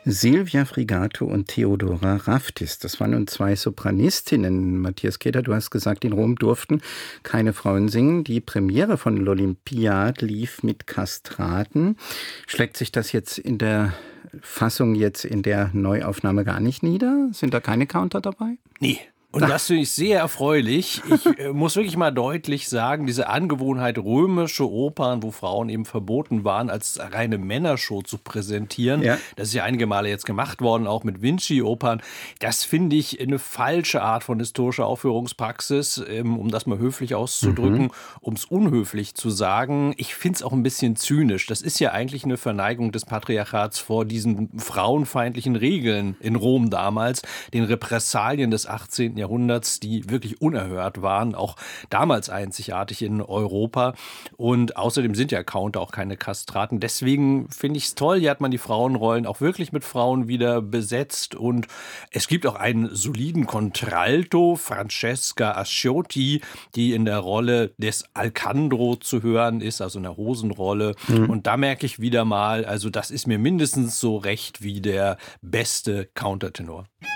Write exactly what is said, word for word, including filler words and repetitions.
Silvia Frigato und Theodora Raftis. Das waren nun zwei Sopranistinnen. Matthias Keter, du hast gesagt, in Rom durften keine Frauen singen. Die Premiere von l'Olympiade lief mit Kastraten. Schlägt sich das jetzt in der Fassung jetzt in der Neuaufnahme gar nicht nieder? Sind da keine Counter dabei? Nee. Und das finde ich sehr erfreulich. Ich äh, muss wirklich mal deutlich sagen, diese Angewohnheit, römische Opern, wo Frauen eben verboten waren, als reine Männershow zu präsentieren, ja. Das ist ja einige Male jetzt gemacht worden, auch mit Vinci-Opern. Das finde ich eine falsche Art von historischer Aufführungspraxis, ähm, um das mal höflich auszudrücken, mhm. um es unhöflich zu sagen. Ich finde es auch ein bisschen zynisch. Das ist ja eigentlich eine Verneigung des Patriarchats vor diesen frauenfeindlichen Regeln in Rom damals, den Repressalien des achtzehnten. Jahrhunderts, die wirklich unerhört waren, auch damals einzigartig in Europa. Und außerdem sind ja Counter auch keine Kastraten. Deswegen finde ich es toll, hier hat man die Frauenrollen auch wirklich mit Frauen wieder besetzt. Und es gibt auch einen soliden Contralto, Francesca Asciotti, die in der Rolle des Alcandro zu hören ist, also in der Hosenrolle. Mhm. Und da merke ich wieder mal, also das ist mir mindestens so recht wie der beste Countertenor.